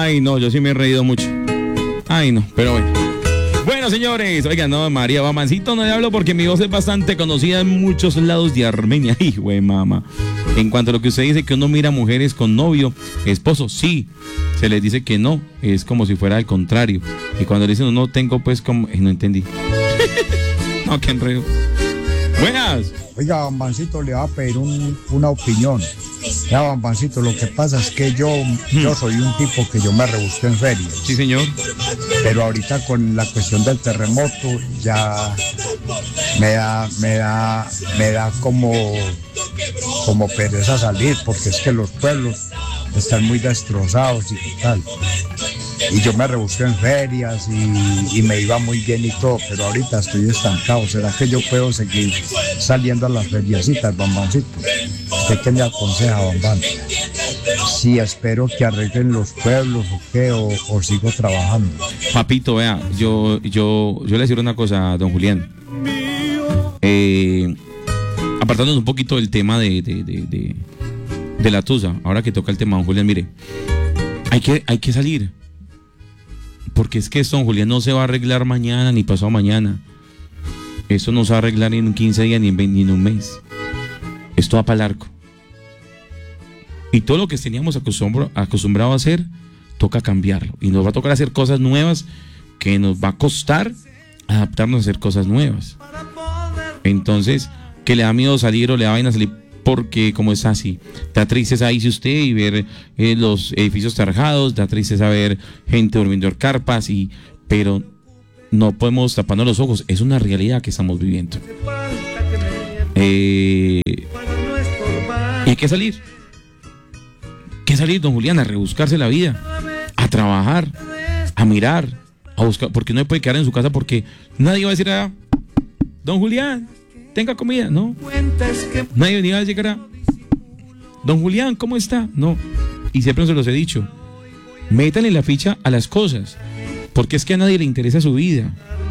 Ay, no, yo sí me he reído mucho. Ay, no, pero bueno. Bueno, señores, oigan, no, María Bamancito no le hablo porque mi voz es bastante conocida en muchos lados de Armenia. Hijo de mamá. En cuanto a lo que usted dice que uno mira mujeres con novio, esposo, sí, se les dice que no, es como si fuera al contrario. Y cuando le dicen no tengo, pues como, no entendí. No, qué enredo. Buenas. Oiga, Bambancito, le va a pedir una opinión. Ya, Bambancito, lo que pasa es que yo soy un tipo que yo me rebusqué en ferias. Sí, señor. Pero ahorita con la cuestión del terremoto ya me da como pereza salir, porque es que los pueblos están muy destrozados y tal. Y yo me rebusqué en ferias y me iba muy bien y todo, pero ahorita estoy estancado. ¿Será que yo puedo seguir saliendo a las feriecitas, Bambancito? ¿Usted qué me aconseja, Bambán? Si espero que arreglen los pueblos o qué, o sigo trabajando. Papito, vea, yo le decir una cosa, don Julián. Apartándonos un poquito del tema de la tusa, ahora que toca el tema, don Julián, mire, hay que salir. Porque es que esto, don Julián, no se va a arreglar mañana ni pasado mañana. Eso no se va a arreglar ni en 15 días ni en un mes. Esto va para el arco. Y todo lo que teníamos acostumbrado a hacer, toca cambiarlo. Y nos va a tocar hacer cosas nuevas que nos va a costar adaptarnos a hacer cosas nuevas. Entonces, que le da miedo salir o le da vaina salir porque como es así, da tristeza irse usted y ver los edificios tarjados, da tristeza ver gente durmiendo en carpas, pero no podemos taparnos los ojos, es una realidad que estamos viviendo. Y hay que salir, don Julián, a rebuscarse la vida, a trabajar, a mirar, a buscar, porque no se puede quedar en su casa porque nadie va a decir, don Julián, tenga comida, no. Nadie venía a llegar don Julián, ¿cómo está? No. Y siempre se los he dicho, métanle la ficha a las cosas, porque es que a nadie le interesa su vida.